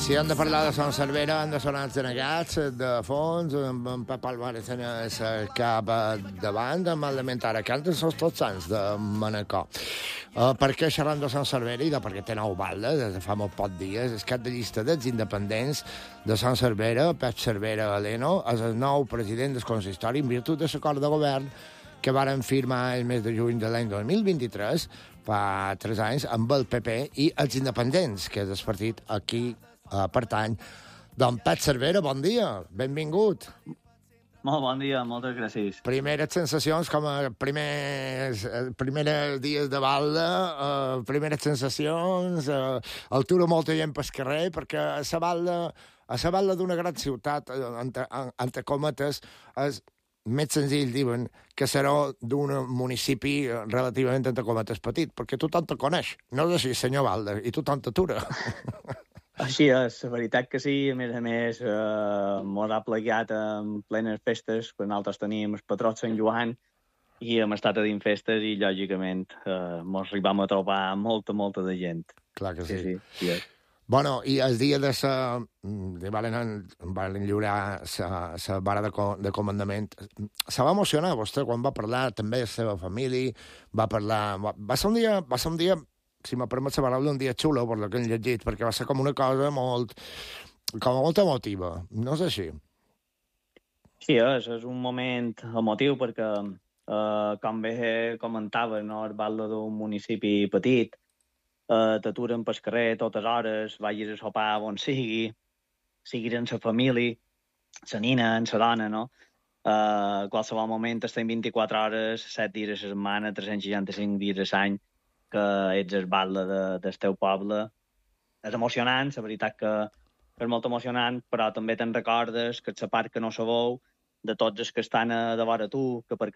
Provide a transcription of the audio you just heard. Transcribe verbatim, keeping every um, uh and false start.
Si hem de parlar de Son Cervera, han de sonar els denegats de fons, amb en Pep Álvarez en el cap davant, amb el Lamentara, que han són tots sants de Manacor. Uh, per què xerrem de Son Cervera i de perquè té nou balda, des de fa molt pocs dies, el cap de llista dels independents de Son Cervera, Pep Cervera Galeno, és el nou president del consistori en virtut de l'acord de govern que varen firmar el mes de juny de l'any dos mil vint-i-tres, fa tres anys, amb el P P i els independents, que és el partit aquí uh, pertany. Don Pep Cervera, bon dia, benvingut. Molt bon dia, moltes gràcies. Primeres sensacions, com a primers, primers dies de balda, uh, primeres sensacions, uh, altura molta gent pel carrer, perquè a la balda, a la balda d'una gran ciutat, entre, entre cometes, és més senzill, diuen, que serà d'un municipi relativament entre cometes petit, perquè tothom te coneix. No és així, senyor Balda, i tothom t'atura. Així és, la veritat que sí. A més a més, eh, mos ha plegat en plenes festes, quan nosaltres teníem el patró Sant Joan, i hem estat a dins festes i, lògicament, eh, mos arribam a trobar molta, molta de gent. Clar que sí. Sí, sí, sí. Bueno, i el dia de sa... de valen, valen lliurar la vara de, co de comandament. Se va emocionar vostè quan va parlar també de la seva família, va parlar... Va, va ser un dia, va ser un dia, si me permet la paraula, un dia xulo, per lo que hem llegit, perquè va ser com una cosa molt... com molt emotiva, no és així? Sí, és, és un moment emotiu perquè, eh, com bé comentava, no, el balda d'un municipi petit, Uh, t'aturen pel carrer totes hores, vagis a sopar on sigui, siguis amb la família, la nina, amb la dona, no? Uh, a qualsevol moment estem vint-i-quatre hores, set dies a la setmana, tres-cents seixanta-cinc dies a l'any, que ets el balda de, del teu poble. És emocionant, la veritat que és molt emocionant, però també te'n recordes que la part que no sabeu, de tots els que estan a de vora tu, que per